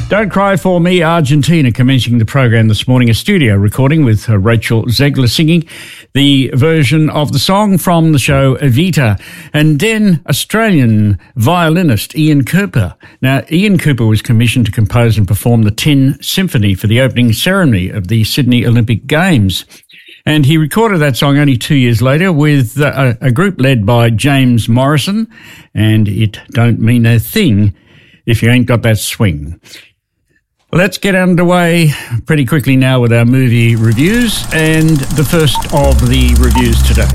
Don't Cry For Me, Argentina, commencing the program this morning, a studio recording with Rachel Zegler singing the version of the song from the show Evita. And then Australian violinist Ian Cooper. Now, Ian Cooper was commissioned to compose and perform the Tin Symphony for the opening ceremony of the Sydney Olympic Games. And he recorded that song only 2 years later with a group led by James Morrison, and it don't mean a thing if you ain't got that swing. Let's get underway pretty quickly now with our movie reviews, and the first of the reviews today.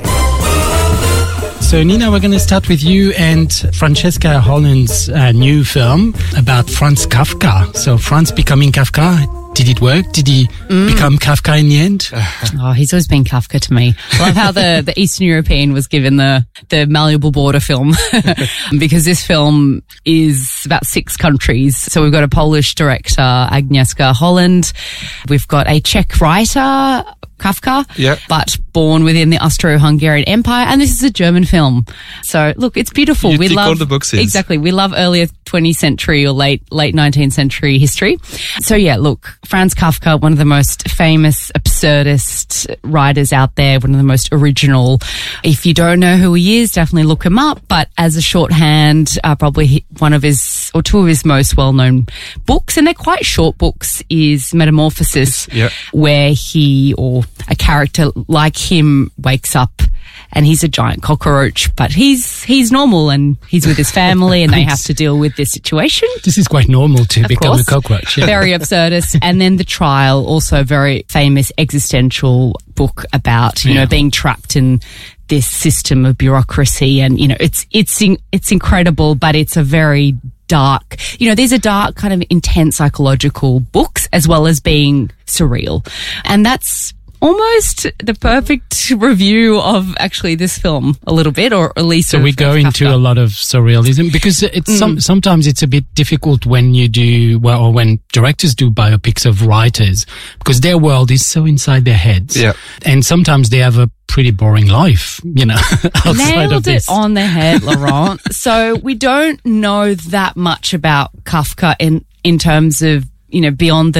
So, Nina, we're going to start with you and Francesca Holland's new film about Franz Kafka. So, Franz becoming Kafka. Did it work? Did he become Kafka in the end? Oh, he's always been Kafka to me. I love how the Eastern European was given the Malleable Border film because this film is about 6 countries. So we've got a Polish director, Agnieszka Holland. We've got a Czech writer, Kafka, but born within the Austro-Hungarian Empire, and this is a German film. So look, it's beautiful. We love all the boxes. Exactly. We love earlier 20th century or late 19th century history. So yeah, look, Franz Kafka, one of the most famous absurdist writers out there, one of the most original. If you don't know who he is, definitely look him up. But as a shorthand, probably one of his or two of his most well-known books, and they're quite short books, is Metamorphosis, where he or a character like him wakes up and he's a giant cockroach, but he's normal and he's with his family and they have to deal with this situation. This is quite normal to become a cockroach. Yeah. Very absurdist. And then The Trial, also a very famous existential book about, you know, being trapped in this system of bureaucracy. And, you know, it's incredible, but it's a very dark, you know, these are dark, kind of intense psychological books as well as being surreal. And that's almost the perfect review of actually this film a little bit, or at least. So we go into a lot of surrealism because it's sometimes it's a bit difficult when you do, well, or when directors do biopics of writers, because their world is so inside their heads. Yeah. And sometimes they have a pretty boring life, you know, outside of this. Nailed it on the head, Laurent. So we don't know that much about Kafka in terms of, you know, beyond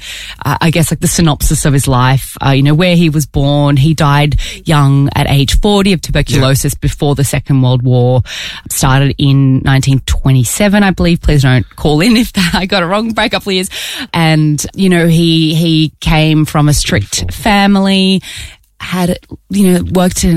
I guess like the synopsis of his life, you know, where he was born. He died young at age 40 of tuberculosis before the Second World War started in 1927, I believe. Please don't call in if I got it wrong, break up, years. And, you know, he came from a strict family, had, you know, worked in